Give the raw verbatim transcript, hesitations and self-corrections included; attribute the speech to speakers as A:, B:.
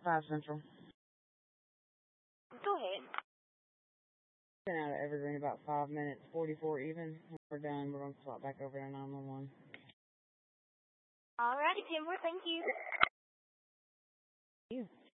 A: five Central.
B: Go ahead.
A: Been out of Evergreen about five minutes, forty-four even. When we're done, we're going to swap back over to nine one one.
B: All righty, Timber. Thank you.
A: Thank you.